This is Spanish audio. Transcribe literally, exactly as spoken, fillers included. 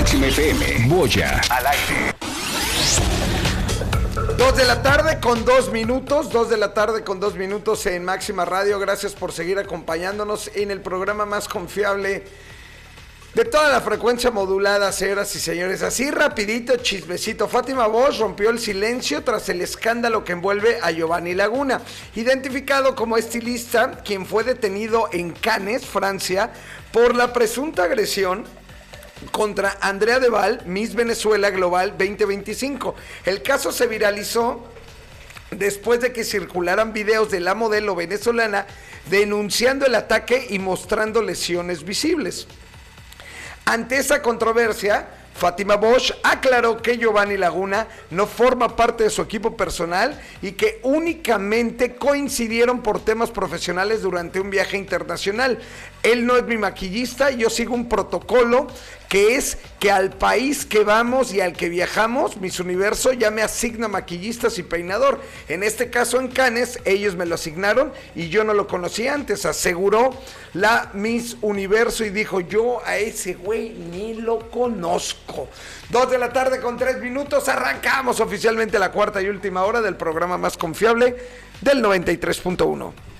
Máxima F M, Boya, al aire. Dos de la tarde con dos minutos, dos de la tarde con dos minutos en Máxima Radio. Gracias por seguir acompañándonos en el programa más confiable de toda la frecuencia modulada, señoras y señores. Así rapidito, chismecito. Fátima Bosch rompió el silencio tras el escándalo que envuelve a Giovanni Laguna, identificado como estilista, quien fue detenido en Cannes, Francia, por la presunta agresión contra Andrea Deval, Miss Venezuela Global veinte veinticinco. El caso se viralizó después de que circularan videos de la modelo venezolana denunciando el ataque y mostrando lesiones visibles. Ante esa controversia, Fátima Bosch aclaró que Giovanni Laguna no forma parte de su equipo personal y que únicamente coincidieron por temas profesionales durante un viaje internacional. Él no es mi maquillista, yo sigo un protocolo que es que al país que vamos y al que viajamos, Miss Universo ya me asigna maquillistas y peinador. En este caso en Cannes, ellos me lo asignaron y yo no lo conocía antes, aseguró la Miss Universo y dijo, yo a ese güey ni lo conozco. Dos de la tarde con tres minutos, arrancamos oficialmente la cuarta y última hora del programa más confiable del noventa y tres punto uno.